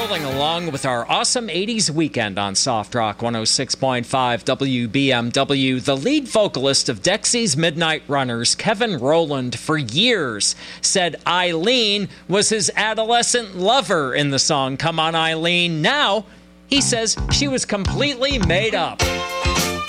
rolling along with our awesome 80s weekend on Soft Rock 106.5 WBMW. The lead vocalist of Dexy's Midnight Runners, Kevin Rowland, for years said Eileen was his adolescent lover in the song Come On Eileen. Now, he says she was completely made up.